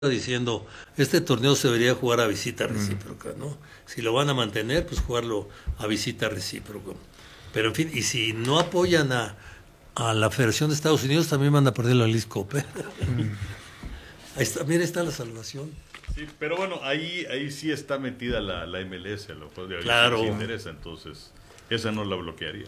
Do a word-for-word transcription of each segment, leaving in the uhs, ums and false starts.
diciendo, este torneo se debería jugar a visita recíproca, ¿no? Si lo van a mantener, pues jugarlo a visita recíproca. Pero en fin, y si no apoyan a, a la Federación de Estados Unidos, también van a perder la Leagues Cup, ¿eh? Ahí está, mira, está la salvación. Sí, pero bueno, ahí ahí sí está metida la, la M L S, a lo mejor de ahí claro. sí interesa, entonces esa no la bloquearía.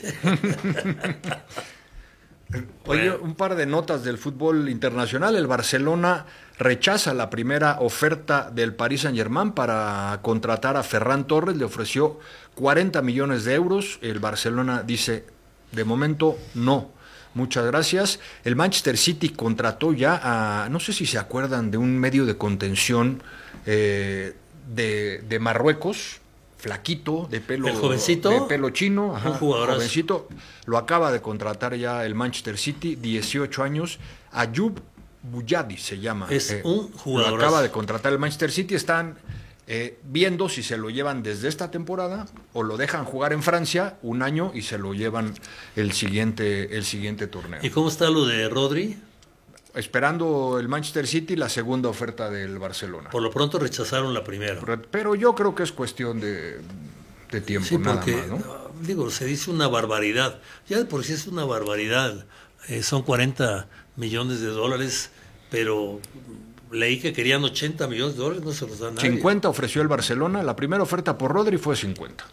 Oye, un par de notas del fútbol internacional. El Barcelona rechaza la primera oferta del Paris Saint-Germain para contratar a Ferran Torres. Le ofreció cuarenta millones de euros. El Barcelona dice, de momento, no. Muchas gracias. El Manchester City contrató ya a, no sé si se acuerdan de un medio de contención eh, de, de Marruecos, flaquito, de pelo, ¿el jovencito? De pelo chino, ajá, un jugadorazo. Jovencito, lo acaba de contratar ya el Manchester City, dieciocho años, Ayoub Bouyadi se llama. Es eh, un jugadorazo. Lo acaba de contratar el Manchester City, están eh, viendo si se lo llevan desde esta temporada o lo dejan jugar en Francia un año y se lo llevan el siguiente, el siguiente torneo. ¿Y cómo está lo de Rodri? Esperando el Manchester City la segunda oferta del Barcelona. Por lo pronto rechazaron la primera. Pero yo creo que es cuestión de, de tiempo, sí, nada porque, más, ¿no? Digo, se dice una barbaridad. Ya de por sí es una barbaridad. Eh, son cuarenta millones de dólares, pero leí que querían ochenta millones de dólares, no se los da nadie. cincuenta ofreció el Barcelona, la primera oferta por Rodri fue cincuenta.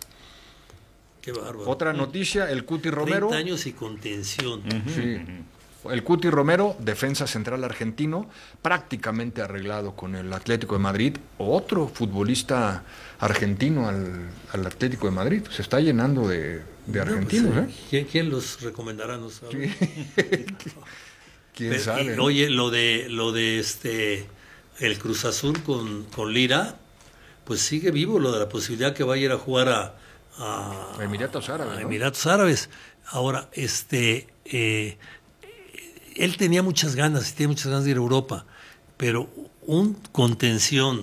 Qué bárbaro. Otra noticia, el Cuti Romero. treinta años y contención. Uh-huh. Sí. El Cuti Romero, defensa central argentino, prácticamente arreglado con el Atlético de Madrid. Otro futbolista argentino al, al Atlético de Madrid. Se está llenando de, de argentinos. No, pues, ¿eh? ¿quién, ¿Quién los recomendará? No sabe. Sí. ¿Quién Pero, sabe? Y, ¿no? oye, lo de lo de este el Cruz Azul con, con Lira, pues sigue vivo lo de la posibilidad que vaya a ir a jugar a, a Emiratos Árabes. a ¿no? Emiratos Árabes. Ahora, este eh, él tenía muchas ganas, tiene muchas ganas de ir a Europa, pero un contención,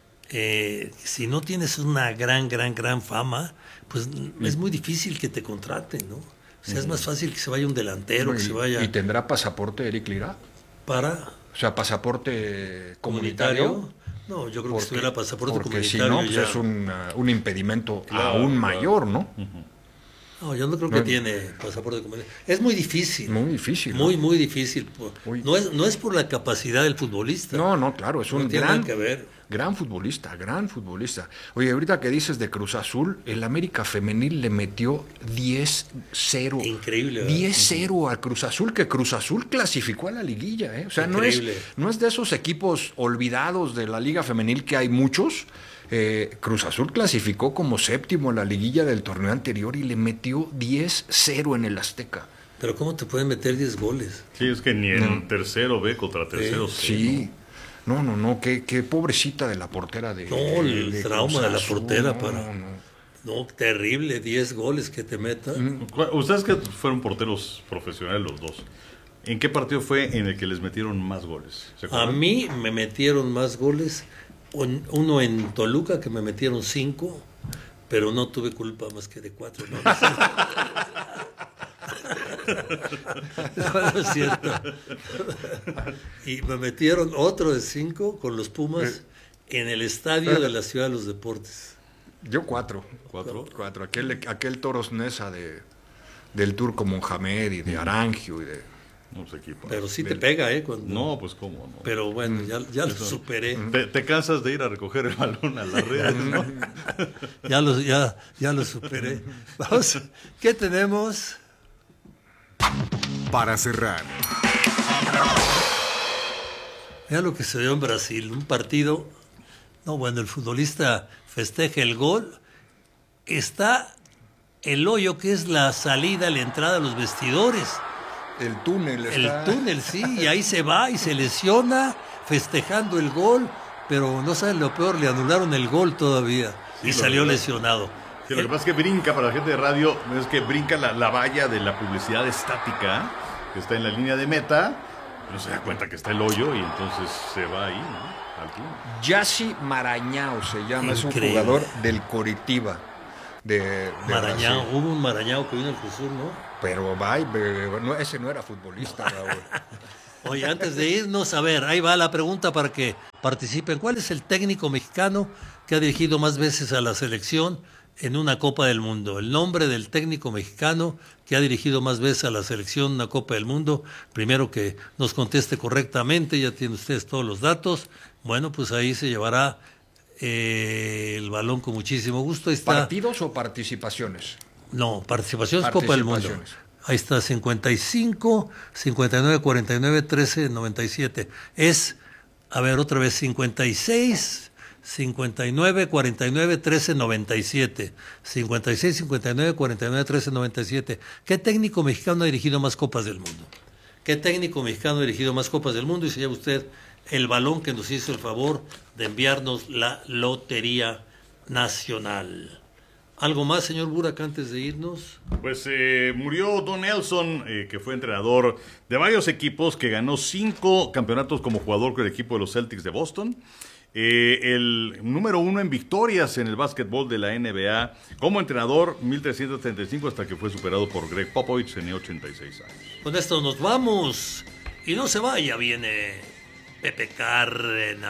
eh, si no tienes una gran, gran, gran fama, pues mm. es muy difícil que te contraten, ¿no? O sea, mm. es más fácil que se vaya un delantero, no, y, que se vaya... ¿Y tendrá pasaporte Eric Lira? Para... O sea, pasaporte comunitario. ¿Comunitario? No, yo creo porque, que si tuviera pasaporte porque comunitario si no, pues ya... es un, uh, un impedimento claro, aún claro. mayor, ¿no? Uh-huh. No, yo no creo que no, tiene pasaporte comunitario. Es muy difícil. Muy difícil. Muy, ¿no? muy difícil. Muy... No es, no es por la capacidad del futbolista. No, no, claro, es un no tiene gran, nada que ver. gran futbolista, gran futbolista. Oye, ahorita que dices de Cruz Azul, el América Femenil le metió diez cero. Increíble. ¿verdad? diez cero a Cruz Azul, que Cruz Azul clasificó a la liguilla, ¿eh? O sea, no es, no es de esos equipos olvidados de la Liga Femenil que hay muchos. Eh, Cruz Azul clasificó como séptimo en la liguilla del torneo anterior y le metió diez cero en el Azteca. Pero ¿cómo te pueden meter diez goles? Sí, es que ni en no. tercero B contra tercero C. Sí, no, no, no, qué, qué pobrecita de la portera de... No, el de trauma de la portera no, para... No, no. no, terrible, diez goles que te metan. Ustedes que fueron porteros profesionales los dos, ¿en qué partido fue en el que les metieron más goles? A mí me metieron más goles... Uno en Toluca que me metieron cinco, pero no tuve culpa más que de cuatro. No, no, no es cierto. Y me metieron otro de cinco con los Pumas en el estadio de la Ciudad de los Deportes. Yo cuatro. ¿Cuatro? Cuatro. Aquel, aquel Toros Nesa de, del Turco Mohamed y de Arangio y de... No sé, equipo. Pero sí te pega, ¿eh? Cuando... No, pues cómo no. Pero bueno, ya, ya lo superé. Te, te cansas de ir a recoger el balón a las redes, ¿no? ya, lo, ya, ya lo superé. Vamos, ¿qué tenemos? Para cerrar. Mira lo que se dio en Brasil, un partido... No, bueno, el futbolista festeja el gol. Está el hoyo que es la salida, la entrada a los vestidores. El túnel está... El túnel, sí, y ahí se va y se lesiona festejando el gol, pero no saben lo peor, le anularon el gol todavía sí, y salió verdad. lesionado. Sí, lo que pasa es que brinca, para la gente de radio, es que brinca la, la valla de la publicidad estática, que está en la línea de meta, no se da cuenta que está el hoyo y entonces se va ahí, ¿no? Al túnel. Yassi Marañao se llama, Increíble. Es un jugador del Coritiba. De, de Marañao, Brasil. hubo un Marañao que vino al Cruz Azul, ¿no? Pero va, no, ese no era futbolista, Raúl. Oye, antes de irnos, a ver, ahí va la pregunta para que participen. ¿Cuál es el técnico mexicano que ha dirigido más veces a la selección en una Copa del Mundo? El nombre del técnico mexicano que ha dirigido más veces a la selección en una Copa del Mundo. Primero que nos conteste correctamente, ya tienen ustedes todos los datos. Bueno, pues ahí se llevará eh, el balón con muchísimo gusto. Ahí está. ¿Partidos o participaciones? No, participaciones Copa del Mundo. Ahí está, cincuenta y cinco, cincuenta y nueve, cuarenta y nueve, trece, noventa y siete. Es, a ver, otra vez, cincuenta y seis, cincuenta y nueve, cuarenta y nueve, trece, noventa y siete. cincuenta y seis, cincuenta y nueve, cuarenta y nueve, trece, noventa y siete. ¿Qué técnico mexicano ha dirigido más Copas del Mundo? ¿Qué técnico mexicano ha dirigido más Copas del Mundo? Y se lleva usted el balón que nos hizo el favor de enviarnos la Lotería Nacional. ¿Algo más, señor Burak, antes de irnos? Pues eh, murió Don Nelson, eh, que fue entrenador de varios equipos, que ganó cinco campeonatos como jugador con el equipo de los Celtics de Boston. Eh, el número uno en victorias en el básquetbol de la N B A. Como entrenador, mil trescientos treinta y cinco, hasta que fue superado por Greg Popovich, tenía ochenta y seis años. Con esto nos vamos. Y no se vaya, viene Pepe Cárdenas.